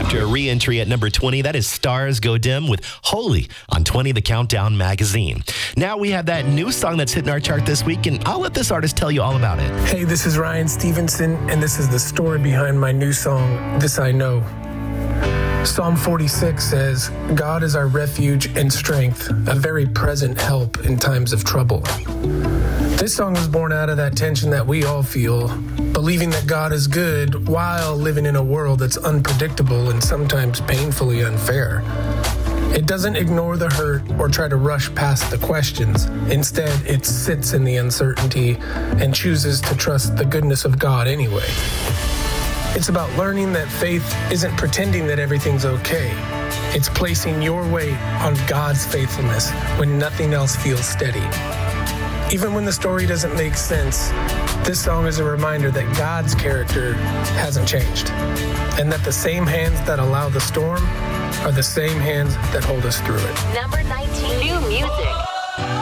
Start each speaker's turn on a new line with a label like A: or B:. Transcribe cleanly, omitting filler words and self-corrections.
A: After a re-entry at number 20, that is Stars Go Dim with Holy on 20 The Countdown magazine. Now we have that new song that's hitting our chart this week, and I'll let this artist tell you all about it.
B: Hey, this is Ryan Stevenson, and this is the story behind my new song, This I Know. Psalm 46 says, God is our refuge and strength, a very present help in times of trouble. This song was born out of that tension that we all feel, believing that God is good while living in a world that's unpredictable and sometimes painfully unfair. It doesn't ignore the hurt or try to rush past the questions. Instead, it sits in the uncertainty and chooses to trust the goodness of God anyway. It's about learning that faith isn't pretending that everything's okay. It's placing your weight on God's faithfulness when nothing else feels steady. Even when the story doesn't make sense, this song is a reminder that God's character hasn't changed, and that the same hands that allow the storm are the same hands that hold us through it.
C: Number 19, new music.